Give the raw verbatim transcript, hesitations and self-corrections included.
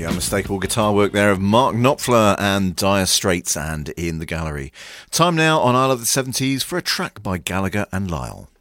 The unmistakable guitar work there of Mark Knopfler and Dire Straits and In the Gallery. Time now on I Love the seventies for a track by Gallagher and Lyle.